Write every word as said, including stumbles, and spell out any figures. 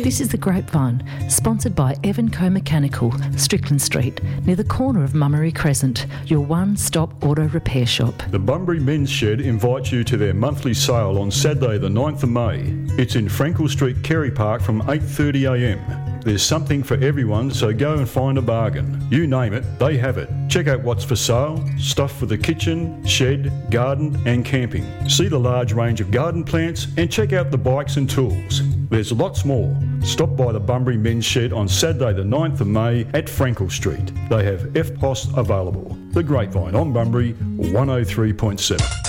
This is The Grapevine, sponsored by Evanco Mechanical, Strickland Street, near the corner of Mummery Crescent, your one-stop auto repair shop. The Bunbury Men's Shed invites you to their monthly sale on Saturday the ninth of May. It's in Frankel Street, Kerry Park from eight thirty a m. There's something for everyone, so go and find a bargain. You name it, they have it. Check out what's for sale, stuff for the kitchen, shed, garden and camping. See the large range of garden plants and check out the bikes and tools. There's lots more. Stop by the Bunbury Men's Shed on Saturday the ninth of May at Frankel Street. They have F P O S available. The Grapevine on Bunbury, one oh three point seven.